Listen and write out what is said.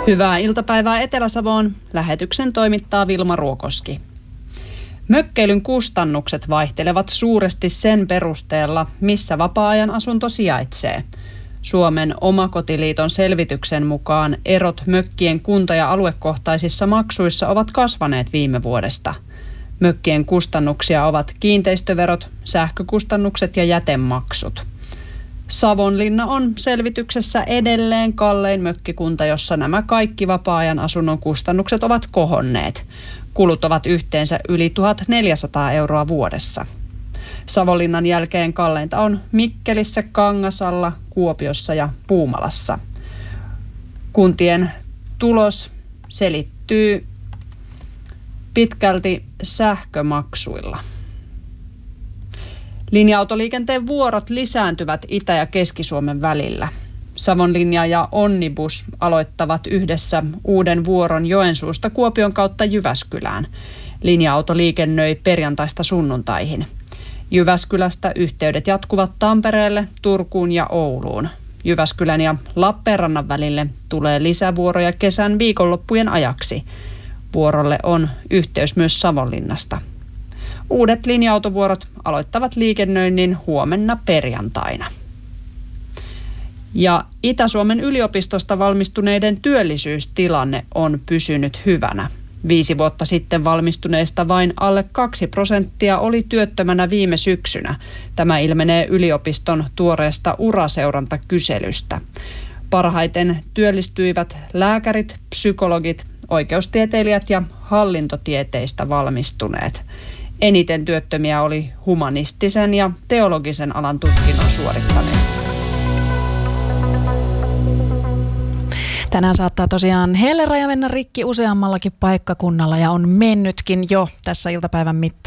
Hyvää iltapäivää Etelä-Savoon. Lähetyksen toimittaa Vilma Ruokoski. Mökkeilyn kustannukset vaihtelevat suuresti sen perusteella, missä vapaa-ajan asunto sijaitsee. Suomen Omakotiliiton selvityksen mukaan erot mökkien kunta- ja aluekohtaisissa maksuissa ovat kasvaneet viime vuodesta. Mökkien kustannuksia ovat kiinteistöverot, sähkökustannukset ja jätemaksut. Savonlinna on selvityksessä edelleen kallein mökkikunta, jossa nämä kaikki vapaa-ajan asunnon kustannukset ovat kohonneet. Kulut ovat yhteensä yli 1 400 euroa vuodessa. Savonlinnan jälkeen kalleinta on Mikkelissä, Kangasalla, Kuopiossa ja Puumalassa. Kuntien tulos selittyy pitkälti sähkömaksuilla. Linja-autoliikenteen vuorot lisääntyvät Itä- ja Keski-Suomen välillä. Savonlinja ja Onnibus aloittavat yhdessä uuden vuoron Joensuusta Kuopion kautta Jyväskylään. Linja-auto liikennöi perjantaista sunnuntaihin. Jyväskylästä yhteydet jatkuvat Tampereelle, Turkuun ja Ouluun. Jyväskylän ja Lappeenrannan välille tulee lisävuoroja kesän viikonloppujen ajaksi. Vuorolle on yhteys myös Savonlinnasta. Uudet linja-autovuorot aloittavat liikennöinnin huomenna perjantaina. Ja Itä-Suomen yliopistosta valmistuneiden työllisyystilanne on pysynyt hyvänä. 5 vuotta sitten valmistuneista vain alle 2% oli työttömänä viime syksynä. Tämä ilmenee yliopiston tuoreesta uraseurantakyselystä. Parhaiten työllistyivät lääkärit, psykologit, oikeustieteilijät ja hallintotieteistä valmistuneet. Eniten työttömiä oli humanistisen ja teologisen alan tutkinnon suorittaneissa. Tänään saattaa tosiaan helleraja mennä rikki useammallakin paikkakunnalla ja on mennytkin jo tässä iltapäivän mittaan.